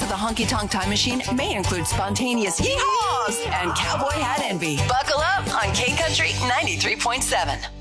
the Honky Tonk Time Machine may include spontaneous yee-haws and cowboy hat envy. Buckle up on K Country 93.7.